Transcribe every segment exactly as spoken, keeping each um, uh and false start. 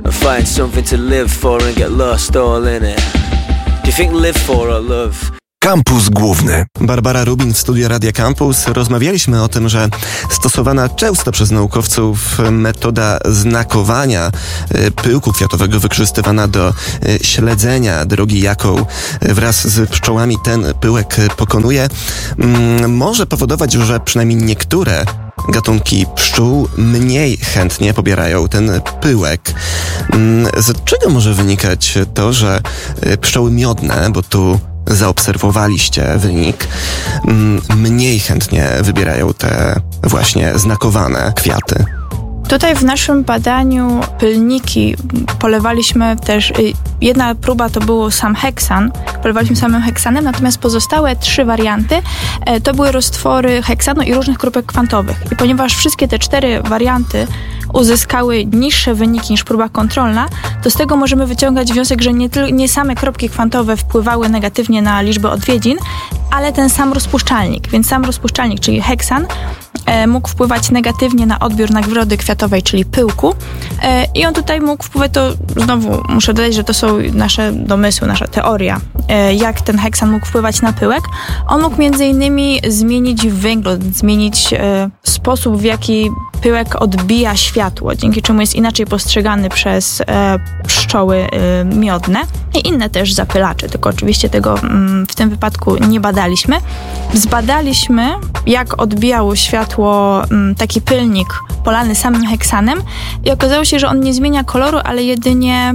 Find something to live for and get lost all in it. Do you think live for or love? Kampus Główny. Barbara Rubin w studiu Radia Campus. Rozmawialiśmy o tym, że stosowana często przez naukowców metoda znakowania pyłku kwiatowego wykorzystywana do śledzenia drogi, jaką wraz z pszczołami ten pyłek pokonuje, może powodować, że przynajmniej niektóre gatunki pszczół mniej chętnie pobierają ten pyłek. Z czego może wynikać to, że pszczoły miodne, bo tu zaobserwowaliście wynik, mniej chętnie wybierają te właśnie znakowane kwiaty? Tutaj w naszym badaniu pylniki polewaliśmy też, jedna próba to było sam heksan, polewaliśmy samym heksanem, natomiast pozostałe trzy warianty to były roztwory heksanu i różnych kropek kwantowych. I ponieważ wszystkie te cztery warianty uzyskały niższe wyniki niż próba kontrolna, to z tego możemy wyciągać wniosek, że nie, tyl- nie same kropki kwantowe wpływały negatywnie na liczbę odwiedzin, ale ten sam rozpuszczalnik. Więc sam rozpuszczalnik, czyli heksan, e, mógł wpływać negatywnie na odbiór nagrody kwiatowej, czyli pyłku. E, I on tutaj mógł wpływać, to znowu muszę dodać, że to są nasze domysły, nasza teoria, e, jak ten heksan mógł wpływać na pyłek. On mógł między innymi zmienić wygląd, zmienić e, sposób, w jaki pyłek odbija światło, dzięki czemu jest inaczej postrzegany przez e, pszczoły e, miodne i inne też zapylacze, tylko oczywiście tego mm, w tym wypadku nie badaliśmy. Zbadaliśmy, jak odbijał światło mm, taki pylnik polany samym heksanem i okazało się, że on nie zmienia koloru, ale jedynie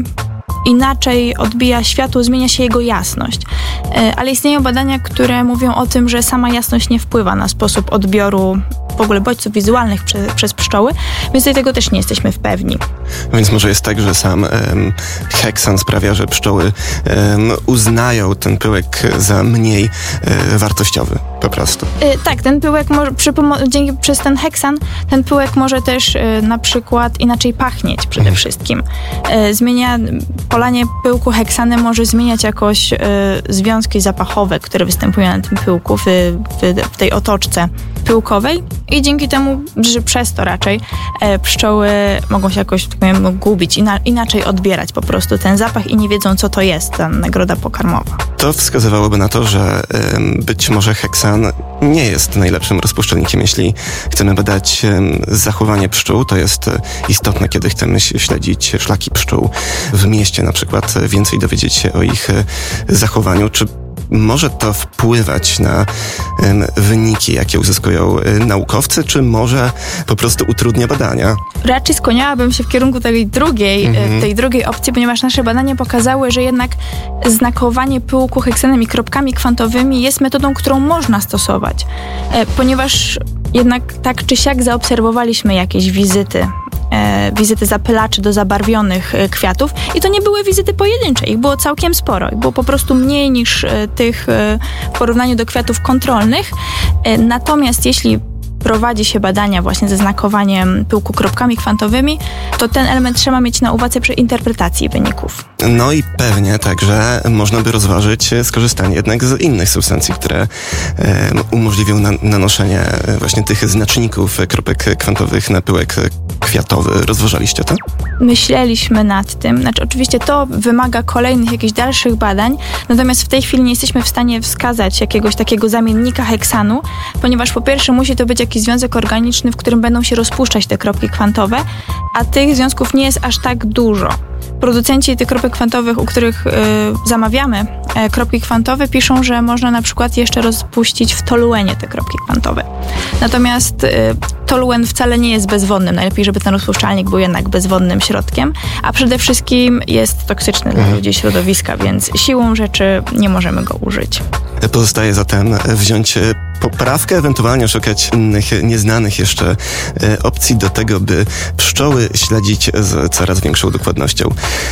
inaczej odbija światło, zmienia się jego jasność. Ale istnieją badania, które mówią o tym, że sama jasność nie wpływa na sposób odbioru w ogóle bodźców wizualnych przez, przez pszczoły, więc tutaj tego też nie jesteśmy pewni. Więc może jest tak, że sam um, heksan sprawia, że pszczoły um, uznają ten pyłek za mniej um, wartościowy po prostu. Yy, tak, ten pyłek może, przy pomo- dzięki przez ten heksan, ten pyłek może też yy, na przykład inaczej pachnieć przede mhm. wszystkim. Yy, zmienia, polanie pyłku heksanem może zmieniać jakoś yy, związki zapachowe, które występują na tym pyłku, w, w, w tej otoczce pyłkowej i dzięki temu, że przez to raczej e, pszczoły mogą się jakoś, tak powiem, gubić, ina- inaczej odbierać po prostu ten zapach i nie wiedzą, co to jest ta nagroda pokarmowa. To wskazywałoby na to, że y, być może heksan nie jest najlepszym rozpuszczalnikiem, jeśli chcemy badać y, zachowanie pszczół. To jest y, istotne, kiedy chcemy śledzić szlaki pszczół w mieście na przykład, więcej dowiedzieć się o ich y, zachowaniu. Czy może to wpływać na um, wyniki, jakie uzyskują um, naukowcy, czy może po prostu utrudnia badania? Raczej skłaniałabym się w kierunku tej drugiej, mm-hmm. tej drugiej opcji, ponieważ nasze badania pokazały, że jednak znakowanie pyłku heksanem i kropkami kwantowymi jest metodą, którą można stosować. E, ponieważ jednak tak czy siak zaobserwowaliśmy jakieś wizyty E, wizyty zapylaczy do zabarwionych e, kwiatów i to nie były wizyty pojedyncze, ich było całkiem sporo, ich było po prostu mniej niż e, tych e, w porównaniu do kwiatów kontrolnych. E, natomiast jeśli prowadzi się badania właśnie ze znakowaniem pyłku kropkami kwantowymi, to ten element trzeba mieć na uwadze przy interpretacji wyników. No i pewnie także można by rozważyć skorzystanie jednak z innych substancji, które e, umożliwią na, nanoszenie właśnie tych znaczników kropek kwantowych na pyłek kwiatowy. Rozważaliście to? Myśleliśmy nad tym. Znaczy oczywiście to wymaga kolejnych jakichś dalszych badań, natomiast w tej chwili nie jesteśmy w stanie wskazać jakiegoś takiego zamiennika heksanu, ponieważ po pierwsze musi to być jakiś związek organiczny, w którym będą się rozpuszczać te kropki kwantowe, a tych związków nie jest aż tak dużo. Producenci tych kropek kwantowych, u których y, zamawiamy y, kropki kwantowe, piszą, że można na przykład jeszcze rozpuścić w toluenie te kropki kwantowe. Natomiast y, toluen wcale nie jest bezwodnym. Najlepiej, żeby ten rozpuszczalnik był jednak bezwodnym środkiem, a przede wszystkim jest toksyczny dla ludzi środowiska, więc siłą rzeczy nie możemy go użyć. Pozostaje zatem wziąć poprawkę, ewentualnie szukać innych, nieznanych jeszcze opcji do tego, by pszczoły śledzić z coraz większą dokładnością.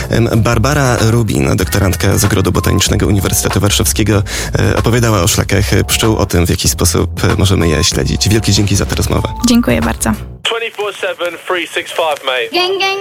Barbara Rubin, doktorantka z Ogrodu Botanicznego Uniwersytetu Warszawskiego, opowiadała o szlakach pszczół, o tym, w jaki sposób możemy je śledzić. Wielkie dzięki za tę rozmowę. Dziękuję bardzo. twenty-four seven, three sixty-five, mate. Gang, gang.